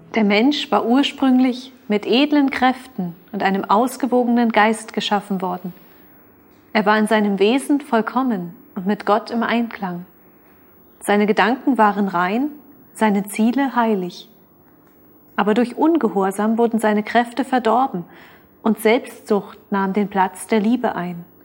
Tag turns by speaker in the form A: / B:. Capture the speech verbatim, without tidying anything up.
A: Der Mensch war ursprünglich mit edlen Kräften und einem ausgewogenen Geist geschaffen worden. Er war in seinem Wesen vollkommen und mit Gott im Einklang. Seine Gedanken waren rein, seine Ziele heilig. Aber durch Ungehorsam wurden seine Kräfte verdorben und Selbstsucht nahm den Platz der Liebe ein.